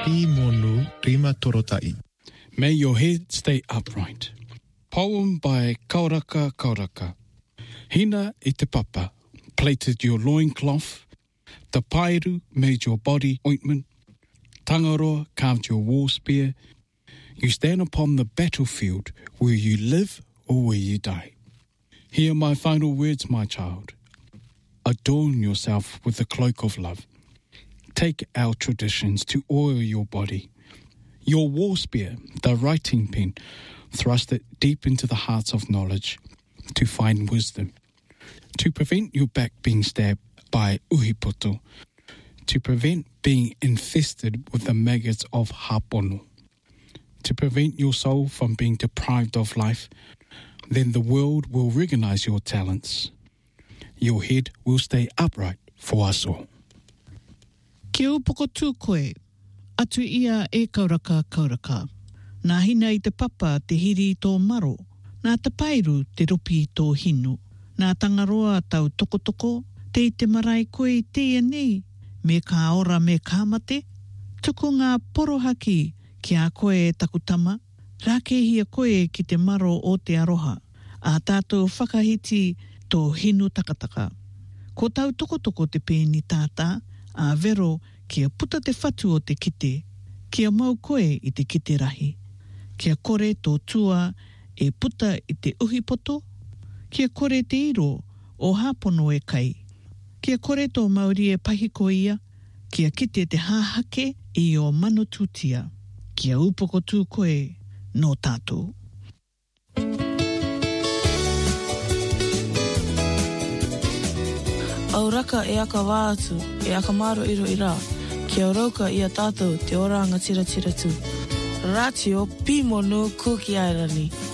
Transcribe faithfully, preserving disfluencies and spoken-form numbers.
Pimonu Rima Torotai. May your head stay upright. Poem by Kauraka Kauraka. Hina i te papa plaited your loincloth. The pairu made your body ointment. Tangaroa carved your war spear. You stand upon the battlefield where you live or where you die. Hear my final words, my child. Adorn yourself with the cloak of love. Take our traditions to oil your body. Your war spear, the writing pen, thrust it deep into the hearts of knowledge to find wisdom. To prevent your back being stabbed by uhipoto. To prevent being infested with the maggots of hapono. To prevent your soul from being deprived of life, then the world will recognize your talents. Your head will stay upright for us all. Ke upoko tū koe, atu ia e kauraka kauraka. Nā hina i te papa te hiri i tō maro, nā te pairu te rupi i tō hinu, nā tangaroa tau tokotoko, te i te marae koe i te nei, me ka ora me ka mate, tuku ngā porohaki ki a koe e takutama, rākehia koe ki te maro o te aroha, a tātou whakahiti tō hinu takataka. Ko tau tokotoko te pēni tātā, a vero kia puta te whatu o te kite, kia mau koe i te kite rahi, kia kore tō tua e puta i te uhipoto, kia kore te iro o hapono e kai, kia kore tō Māori e pahiko ia, kia kite te hāhake i o manotutia, kia upoko tū koe no tātou. Auraka e aka wā atu, e aka maro iro i rā. Kia rauka i a tātou te oranga tira tira tū. Ratio pimonu kuki airani.